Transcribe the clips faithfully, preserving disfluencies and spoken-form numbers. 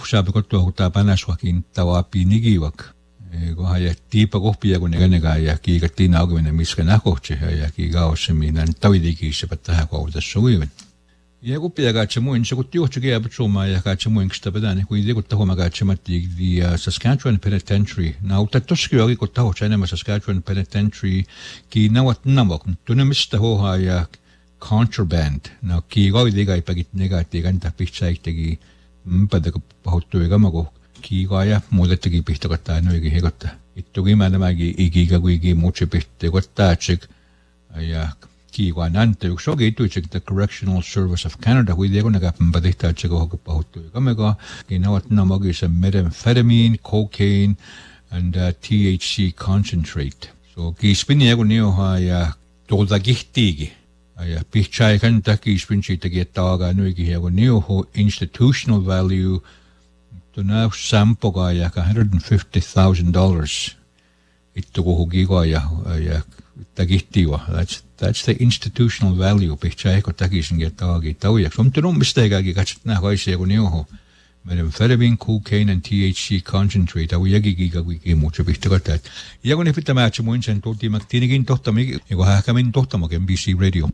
sabi ko to tapanas wakin tawa pinigiwak. Ko haya tipa ko pia ko nega nega ya ki katina ko na miskana ko che ya ki gao seminan tawidiki se pataha ko da suwiwen. Ja kun pitää katsoa muin, se kun tiuhtui aputumaan ja katsoa muin, kun sitä pitää, kun ei kun taho mä katsomaan, the Saskatchewan Penitentiary. Nauta toski oli, kun taho enemmän Saskatchewan Penitentiary, ki nauat namok, tunne mistä hohaa ja contraband. No ki oli liikaa ipäkit negaattia, kantaa pihtsäihtegi, mpäätä kun pahoittui kamako, ki ja muuta teki pihtakottaa, noikin hekottaa. Ittukin mä nämäkin ikikä kuikin muutsi pihtakottaa, ja kiiwa nante yksi ogi tuitsik the Correctional Service of Canada kui diego naga padihta chego hok pahutu kamega kinawat namagi some methamphetamine, cocaine and uh, T H C concentrate. So kispini ego nio ha ja tolta gihtigi ja pichai kan takispin chitagi taga nuigi ego nio ho institutional value to now sampoga ja one hundred fifty thousand dollars ittuko hogiga ja ja tagihtiwa. That's that's the institutional value pichai ko takisin get tagi tawyak. Som tunum mistegagi katsit na kaisi ego nioho. Methamphetamine, cocaine and T H C concentrate. Awi yagi giga wiki mucho pihtakat. Yago ne pitta match mo insen toti maktinigin tohtami ego hakamin tohtamo N B C Radio.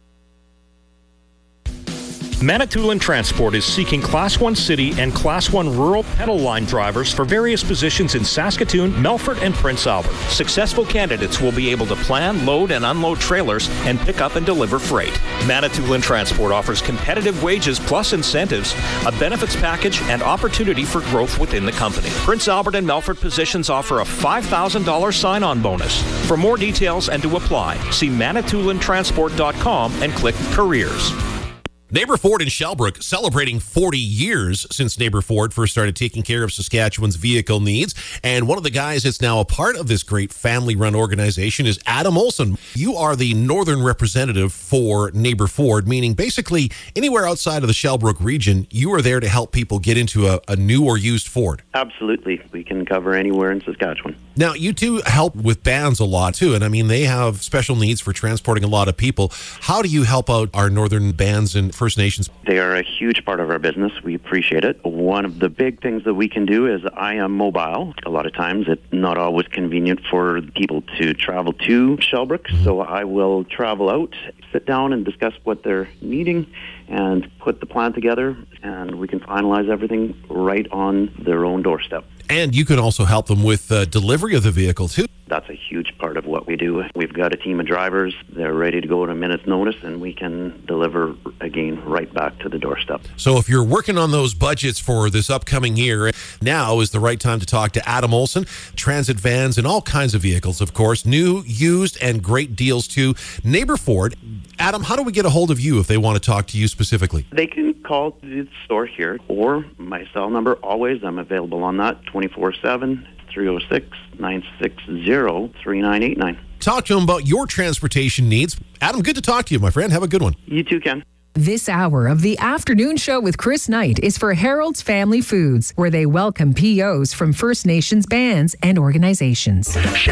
Manitoulin Transport is seeking Class one City and Class one Rural pedal line drivers for various positions in Saskatoon, Melfort, and Prince Albert. Successful candidates will be able to plan, load, and unload trailers and pick up and deliver freight. Manitoulin Transport offers competitive wages plus incentives, a benefits package, and opportunity for growth within the company. Prince Albert and Melfort positions offer a five thousand dollars sign-on bonus. For more details and to apply, see manitoulin transport dot com and click Careers. Neighbor Ford in Shelbrook celebrating forty years since Neighbor Ford first started taking care of Saskatchewan's vehicle needs. And one of the guys that's now a part of this great family-run organization is Adam Olson. You are the northern representative for Neighbor Ford, meaning basically anywhere outside of the Shelbrook region, you are there to help people get into a, a new or used Ford. Absolutely. We can cover anywhere in Saskatchewan. Now, you two help with bands a lot, too. And I mean, they have special needs for transporting a lot of people. How do you help out our northern bands and First Nations? They are a huge part of our business. We appreciate it. One of the big things that we can do is I am mobile. A lot of times it's not always convenient for people to travel to Shelbrook. Mm-hmm. So I will travel out, sit down and discuss what they're needing and put the plan together, and we can finalize everything right on their own doorstep. And you can also help them with uh, delivery of the vehicle, too. That's a huge part of what we do. We've got a team of drivers. They're ready to go at a minute's notice, and we can deliver, again, right back to the doorstep. So if you're working on those budgets for this upcoming year, now is the right time to talk to Adam Olson. Transit vans and all kinds of vehicles, of course. New, used, and great deals, too. Neighbor Ford. Adam, how do we get a hold of you if they want to talk to you specifically? They can call the store here, or my cell number, always. I'm available on that, twenty-four seven, three oh six, nine six zero, three nine eight nine. Talk to them about your transportation needs. Adam, good to talk to you, my friend. Have a good one. You too, Ken. This hour of the afternoon show with Chris Knight is for Harold's Family Foods, where they welcome P Os from First Nations bands and organizations.